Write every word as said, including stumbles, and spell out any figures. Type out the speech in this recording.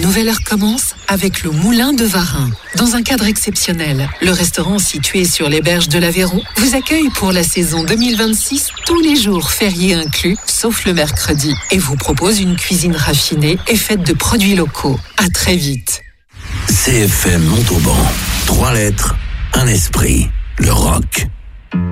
nouvelle heure commence avec le Moulin de Varin. Dans un cadre exceptionnel, le restaurant situé sur les berges de l'Aveyron vous accueille pour la saison deux mille vingt-six, tous les jours fériés inclus, sauf le mercredi, et vous propose une cuisine raffinée et faite de produits locaux. À très vite. C F M Montauban. Trois lettres, un esprit. Le rock.